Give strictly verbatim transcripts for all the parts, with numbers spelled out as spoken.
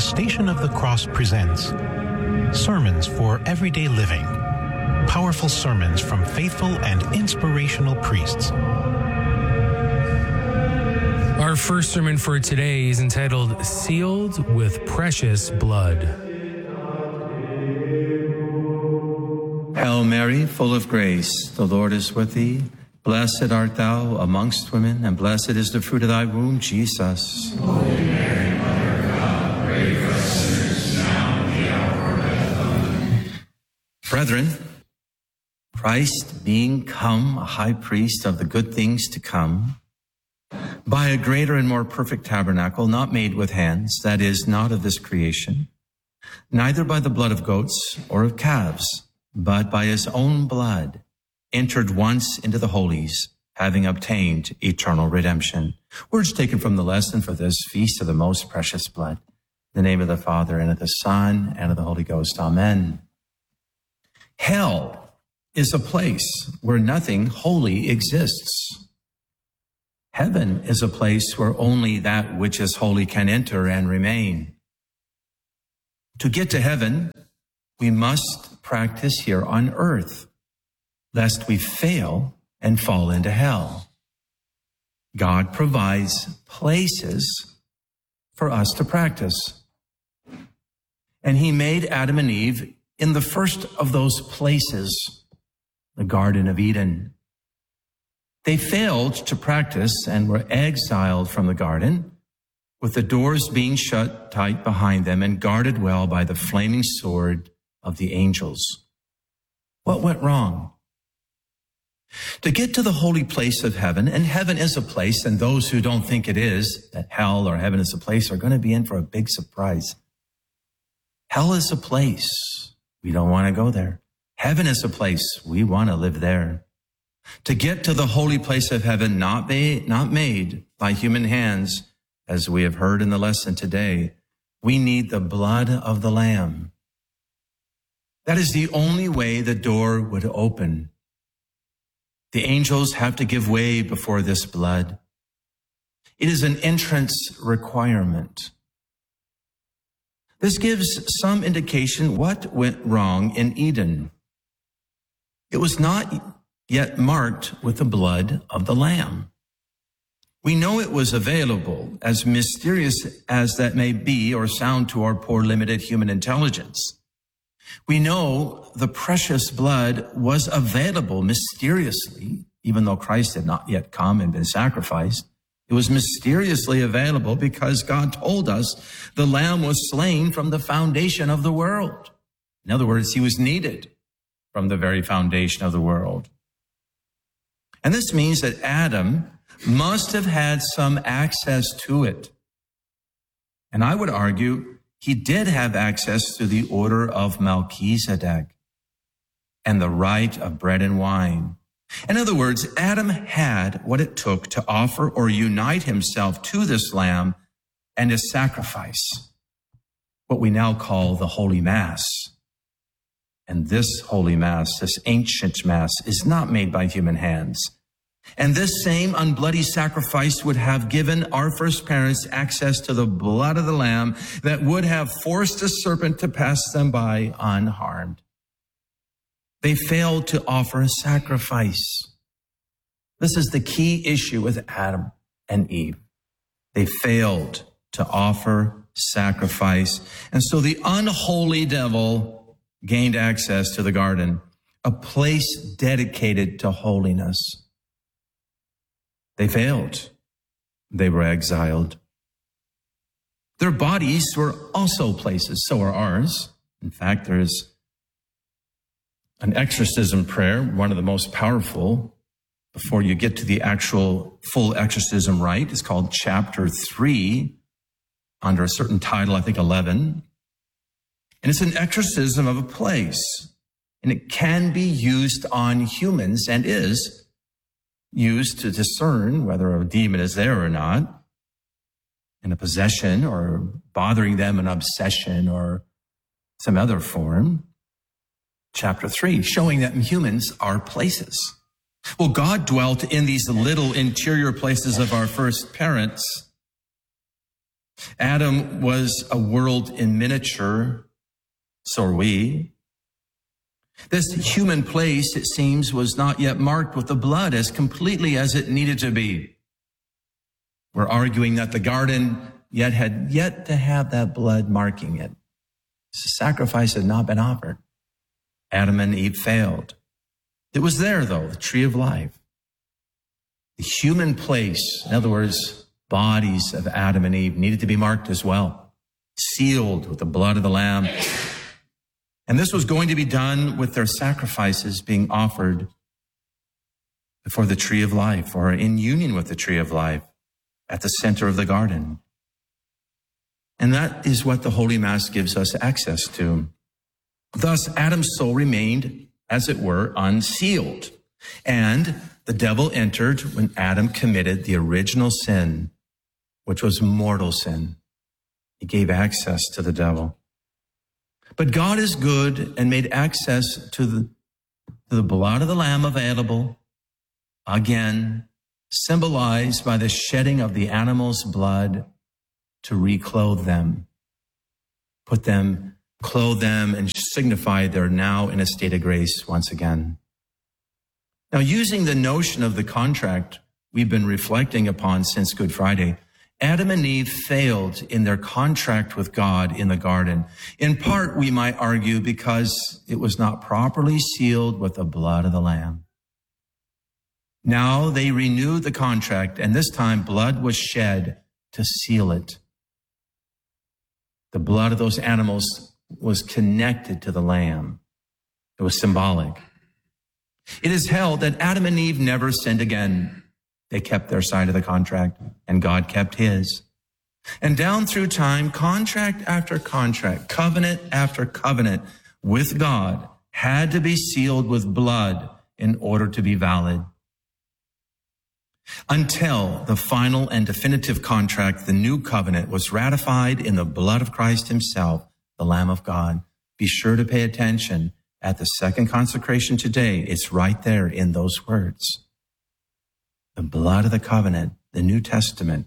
Station of the Cross presents Sermons for Everyday Living. Powerful sermons from faithful and inspirational priests. Our first sermon for today is entitled Sealed with Precious Blood. Hail Mary, full of grace, the Lord is with thee. Blessed art thou amongst women, and blessed is the fruit of thy womb, Jesus. Holy Mary, Mother of God, pray for us sinners, now and at the hour of our death. Amen. Brethren, Christ being come a high priest of the good things to come, by a greater and more perfect tabernacle, not made with hands, that is, not of this creation, neither by the blood of goats or of calves, but by his own blood, entered once into the holies, having obtained eternal redemption. Words taken from the lesson for this feast of the most precious blood. In the name of the Father, and of the Son, and of the Holy Ghost. Amen. Hell is a place where nothing holy exists. Heaven is a place where only that which is holy can enter and remain. To get to heaven, we must practice here on earth, lest we fail and fall into hell. God provides places for us to practice. And he made Adam and Eve in the first of those places, the Garden of Eden. They failed to practice and were exiled from the garden, with the doors being shut tight behind them and guarded well by the flaming sword of the angels. What went wrong? To get to the holy place of heaven, and heaven is a place, and those who don't think it is, that hell or heaven is a place, are going to be in for a big surprise. Hell is a place. We don't want to go there. Heaven is a place. We want to live there. To get to the holy place of heaven, not, be, not made by human hands, as we have heard in the lesson today, we need the blood of the Lamb. That is the only way the door would open. The angels have to give way before this blood. It is an entrance requirement. This gives some indication what went wrong in Eden. It was not yet marked with the blood of the Lamb. We know it was available, as mysterious as that may be or sound to our poor limited human intelligence. We know the precious blood was available mysteriously, even though Christ had not yet come and been sacrificed. It was mysteriously available because God told us the Lamb was slain from the foundation of the world. In other words, he was needed from the very foundation of the world. And this means that Adam must have had some access to it. And I would argue he did have access to the order of Melchizedek and the rite of bread and wine. In other words, Adam had what it took to offer or unite himself to this lamb and his sacrifice, what we now call the Holy Mass. And this Holy Mass, this ancient Mass, is not made by human hands. And this same unbloody sacrifice would have given our first parents access to the blood of the Lamb that would have forced the serpent to pass them by unharmed. They failed to offer a sacrifice. This is the key issue with Adam and Eve. They failed to offer sacrifice. And so the unholy devil gained access to the garden, a place dedicated to holiness. They failed. They were exiled. Their bodies were also places, so are ours. In fact, there's an exorcism prayer, one of the most powerful, before you get to the actual full exorcism rite. It's called chapter three, under a certain title, I think eleven. And it's an exorcism of a place. And it can be used on humans, and is used to discern whether a demon is there or not, in a possession or bothering them, an obsession or some other form. Chapter three, showing that humans are places. Well, God dwelt in these little interior places of our first parents, Adam was a world in miniature, so are we. This human place, it seems, was not yet marked with the blood as completely as it needed to be. We're arguing that the garden yet had yet to have that blood marking it. The sacrifice had not been offered. Adam and Eve failed. It was there, though, the tree of life. The human place, in other words, bodies of Adam and Eve, needed to be marked as well, sealed with the blood of the Lamb. And this was going to be done with their sacrifices being offered before the tree of life, or in union with the tree of life at the center of the garden. And that is what the Holy Mass gives us access to. Thus, Adam's soul remained, as it were, unsealed. And the devil entered when Adam committed the original sin, which was mortal sin. He gave access to the devil. But God is good and made access to the, to the blood of the Lamb available, again, symbolized by the shedding of the animal's blood to reclothe them, put them, clothe them, and signify they're now in a state of grace once again. Now, using the notion of the contract we've been reflecting upon since Good Friday, Adam and Eve failed in their contract with God in the garden. In part, we might argue, because it was not properly sealed with the blood of the Lamb. Now they renewed the contract, and this time blood was shed to seal it. The blood of those animals was connected to the Lamb. It was symbolic. It is held that Adam and Eve never sinned again. They kept their side of the contract, and God kept his. And down through time, contract after contract, covenant after covenant with God had to be sealed with blood in order to be valid. Until the final and definitive contract, the new covenant, was ratified in the blood of Christ himself, the Lamb of God. Be sure to pay attention at the second consecration today. It's right there in those words. The blood of the covenant, the New Testament.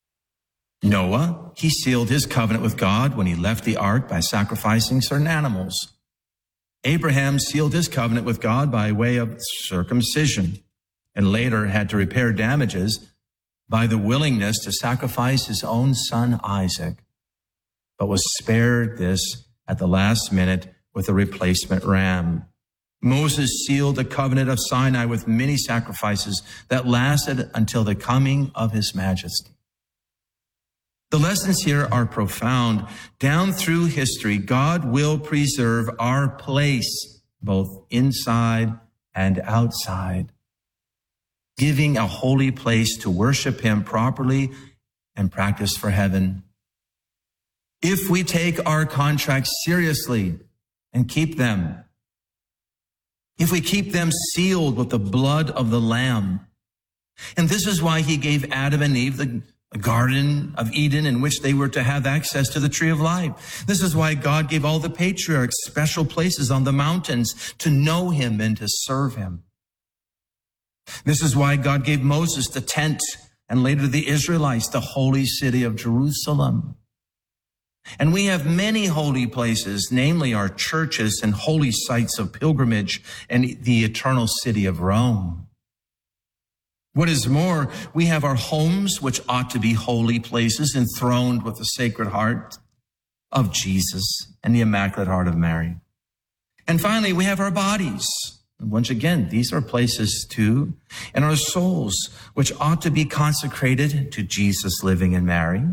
Noah, he sealed his covenant with God when he left the ark by sacrificing certain animals. Abraham sealed his covenant with God by way of circumcision, and later had to repair damages by the willingness to sacrifice his own son Isaac, but was spared this at the last minute with a replacement ram. Moses sealed the covenant of Sinai with many sacrifices that lasted until the coming of his majesty. The lessons here are profound. Down through history, God will preserve our place, both inside and outside, giving a holy place to worship him properly and practice for heaven. If we take our contracts seriously and keep them, if we keep them sealed with the blood of the Lamb, and this is why he gave Adam and Eve the Garden of Eden in which they were to have access to the tree of life. This is why God gave all the patriarchs special places on the mountains to know him and to serve him. This is why God gave Moses the tent, and later the Israelites the holy city of Jerusalem. And we have many holy places, namely our churches and holy sites of pilgrimage and the eternal city of Rome. What is more, we have our homes, which ought to be holy places, enthroned with the Sacred Heart of Jesus and the Immaculate Heart of Mary. And finally, we have our bodies. Once again, these are places too, and our souls, which ought to be consecrated to Jesus living in Mary.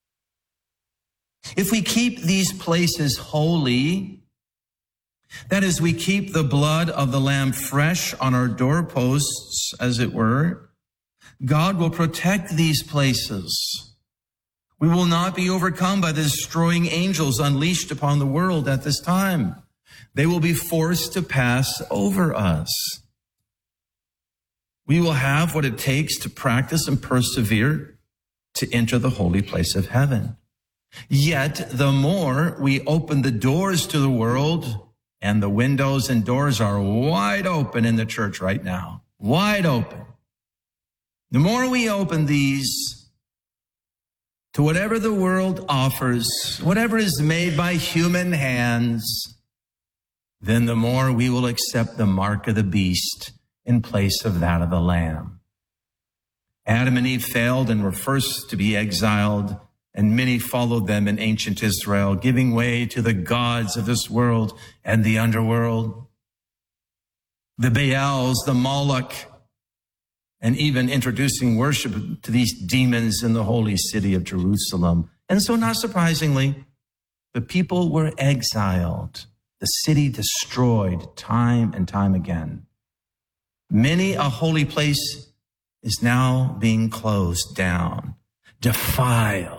If we keep these places holy, that is, we keep the blood of the Lamb fresh on our doorposts, as it were, God will protect these places. We will not be overcome by the destroying angels unleashed upon the world at this time. They will be forced to pass over us. We will have what it takes to practice and persevere to enter the holy place of heaven. Yet, the more we open the doors to the world, and the windows and doors are wide open in the church right now, wide open. The more we open these to whatever the world offers, whatever is made by human hands, then the more we will accept the mark of the beast in place of that of the Lamb. Adam and Eve failed and were first to be exiled, and many followed them in ancient Israel, giving way to the gods of this world and the underworld, the Baals, the Moloch, and even introducing worship to these demons in the holy city of Jerusalem. And so, not surprisingly, the people were exiled, the city destroyed time and time again. Many a holy place is now being closed down, defiled,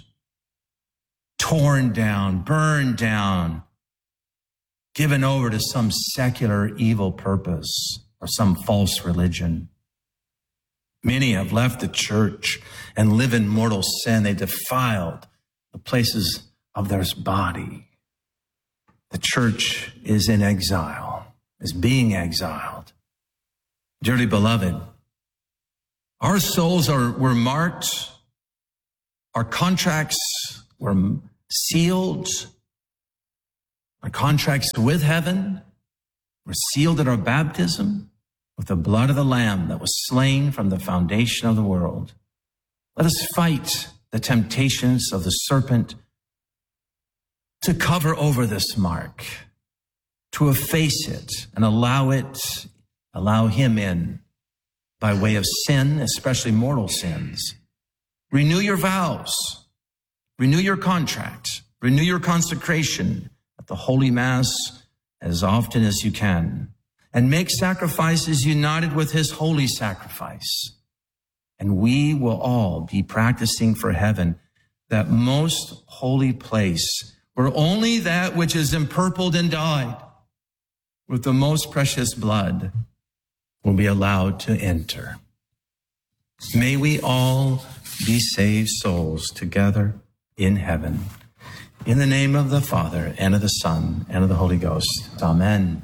torn down, burned down, given over to some secular evil purpose or some false religion. Many have left the church and live in mortal sin. They defiled the places of their body. The church is in exile, is being exiled. Dearly beloved, our souls are were marked, our contracts were sealed, our contracts with heaven were sealed at our baptism with the blood of the Lamb that was slain from the foundation of the world. Let us fight the temptations of the serpent to cover over this mark, to efface it and allow it, allow him in by way of sin, especially mortal sins. Renew your vows, renew your contract, renew your consecration at the Holy Mass as often as you can, and make sacrifices united with his holy sacrifice. And we will all be practicing for heaven that most holy place where only that which is empurpled and dyed with the most precious blood will be allowed to enter. May we all be saved souls together in heaven. In the name of the Father, and of the Son, and of the Holy Ghost. Amen.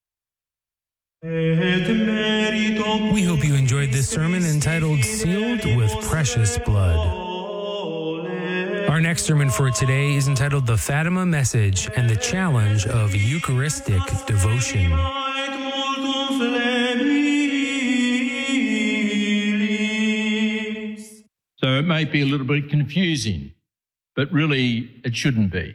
We hope you enjoyed this sermon entitled Sealed with Precious Blood. Our next sermon for today is entitled The Fatima Message and the Challenge of Eucharistic Devotion. So it may be a little bit confusing, but really it shouldn't be.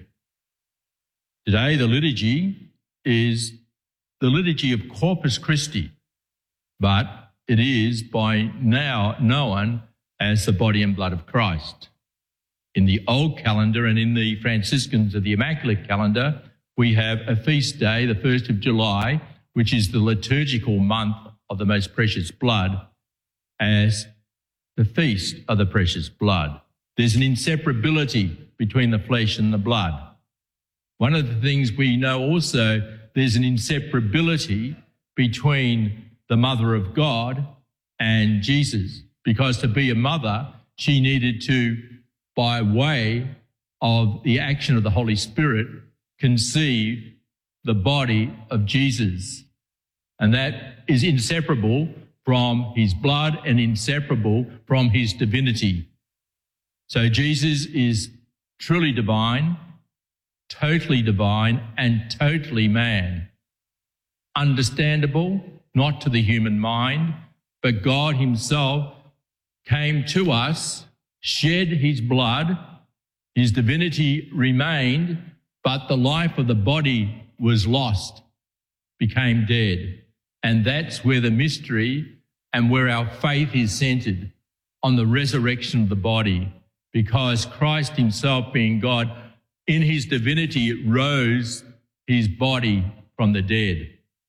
Today the liturgy is the liturgy of Corpus Christi, but it is by now known as the body and blood of Christ. In the old calendar and in the Franciscans of the Immaculate Calendar, we have a feast day, the first of July, which is the liturgical month of the most precious blood, as the feast of the precious blood. There's an inseparability between the flesh and the blood. One of the things we know also, there's an inseparability between the Mother of God and Jesus, because to be a mother, she needed to, by way of the action of the Holy Spirit, conceive the body of Jesus. And that is inseparable from his blood and inseparable from his divinity. So Jesus is truly divine, totally divine, and totally man. Understandable, not to the human mind, but God himself came to us, shed his blood, his divinity remained, but the life of the body was lost, became dead. And that's where the mystery and where our faith is centered, on the resurrection of the body, because Christ himself, being God, in his divinity rose his body from the dead.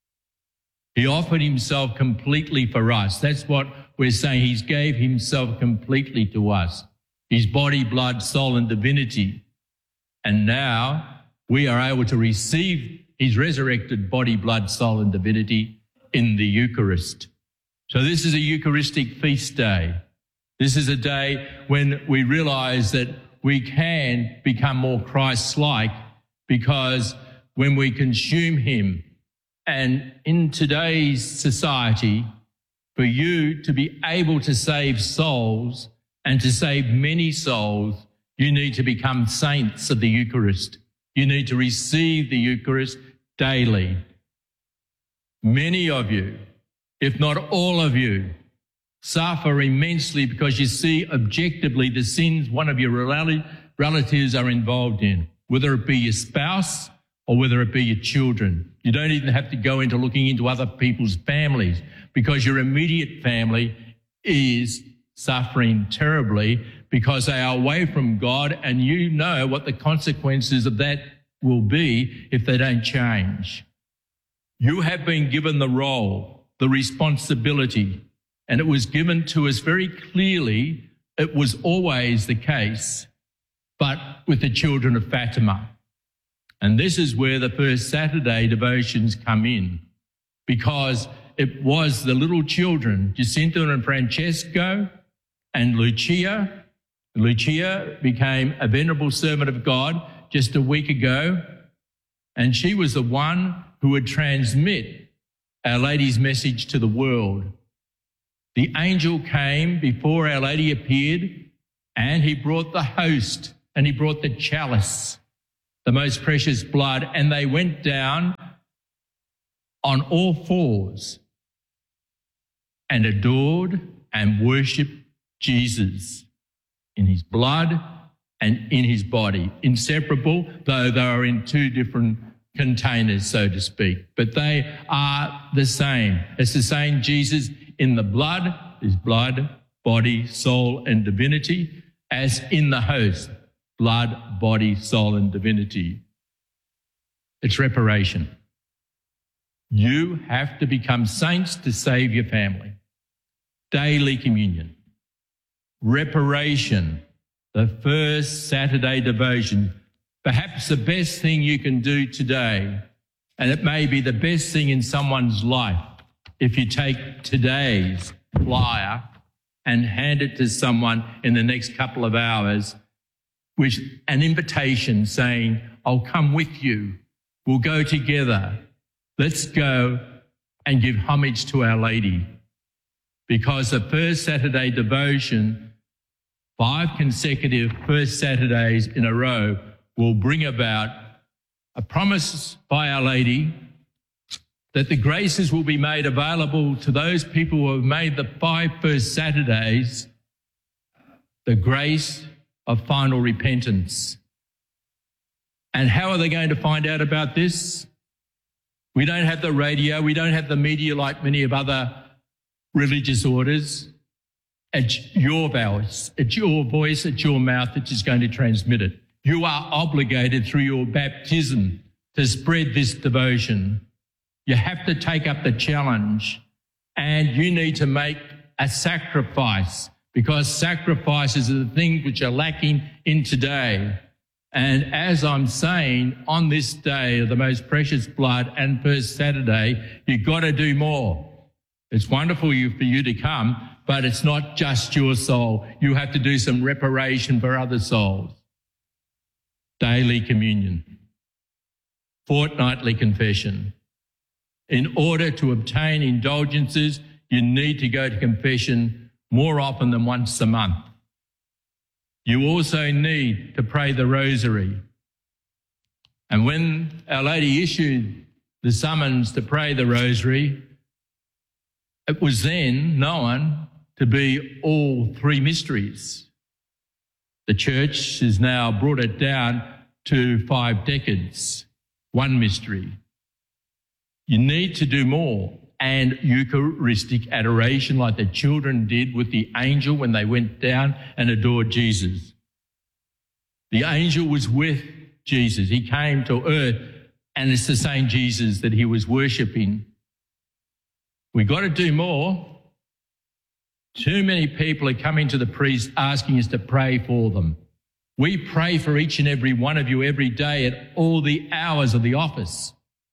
He offered himself completely for us. That's what we're saying. He gave himself completely to us, his body, blood, soul, and divinity. And now we are able to receive his resurrected body, blood, soul, and divinity in the Eucharist. So this is a Eucharistic feast day. This is a day when we realize that we can become more Christ-like, because when we consume him, and in today's society, for you to be able to save souls, And to save many souls, you need to become saints of the Eucharist. You need to receive the Eucharist daily. Many of you, if not all of you, suffer immensely because you see objectively the sins one of your relatives are involved in, whether it be your spouse or whether it be your children. You don't even have to go into looking into other people's families because your immediate family is suffering terribly because they are away from God, and you know what the consequences of that will be if they don't change. You have been given the role, the responsibility, and it was given to us very clearly. It was always the case, but with the children of Fatima. And this is where the first Saturday devotions come in, because it was the little children, Jacinta and Francesco and Lucia. Lucia became a venerable servant of God just a week ago, and she was the one who would transmit Our Lady's message to the world. The angel came before Our Lady appeared, and he brought the host and he brought the chalice, the most precious blood, and they went down on all fours and adored and worshipped Jesus in his blood and in his body, inseparable, though they are in two different containers, so to speak. But they are the same. It's the same Jesus in the blood, his blood, body, soul, and divinity, as in the host, blood, body, soul, and divinity. It's reparation. You have to become saints to save your family. Daily communion. Reparation. The first Saturday devotion. Perhaps the best thing you can do today, and it may be the best thing in someone's life, if you take today's flyer and hand it to someone in the next couple of hours with an invitation saying, I'll come with you. We'll go together. Let's go and give homage to Our Lady. Because the first Saturday devotion, five consecutive first Saturdays in a row, will bring about a promise by Our Lady that the graces will be made available to those people who have made the five first Saturdays the grace of final repentance. And how are they going to find out about this? We don't have the radio, we don't have the media like many of other religious orders. It's your voice, it's your voice, it's your mouth that is going to transmit it. You are obligated through your baptism to spread this devotion. You have to take up the challenge, and you need to make a sacrifice, because sacrifices are the things which are lacking in today. And as I'm saying, on this day of the most precious blood and first Saturday, you've got to do more. It's wonderful for you to come, but it's not just your soul. You have to do some reparation for other souls. Daily communion, fortnightly confession. In order to obtain indulgences, you need to go to confession more often than once a month. You also need to pray the rosary. And when Our Lady issued the summons to pray the rosary, it was then known to be all three mysteries. The Church has now brought it down to five decades, one mystery. You need to do more, and Eucharistic adoration like the children did with the angel when they went down and adored Jesus. The angel was with Jesus. He came to earth, and it's the same Jesus that he was worshipping. We've got to do more. Too many people are coming to the priest asking us to pray for them. We pray for each and every one of you every day at all the hours of the office.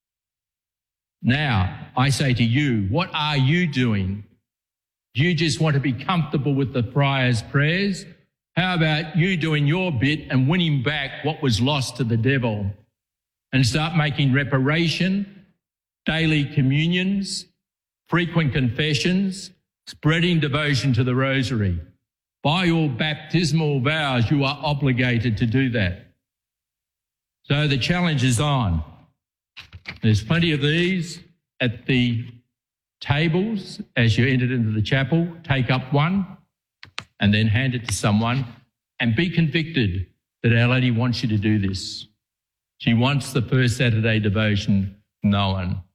Now, I say to you, what are you doing? Do you just want to be comfortable with the friar's prayers? How about you doing your bit and winning back what was lost to the devil, and start making reparation, daily communions, frequent confessions, spreading devotion to the rosary? By your baptismal vows, you are obligated to do that. So the challenge is on. There's plenty of these at the tables as you entered into the chapel. Take up one and then hand it to someone and be convicted that Our Lady wants you to do this. She wants the first Saturday devotion known.